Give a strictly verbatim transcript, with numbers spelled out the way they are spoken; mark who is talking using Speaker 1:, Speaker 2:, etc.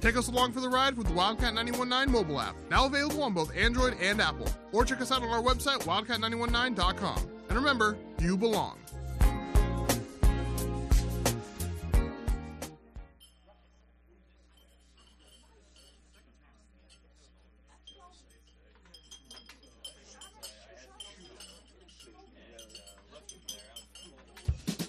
Speaker 1: Take us along for the ride with the Wildcat nine one nine mobile app, now available on both Android and Apple. Or check us out on our website, wildcat nine one nine dot com. And remember, you belong.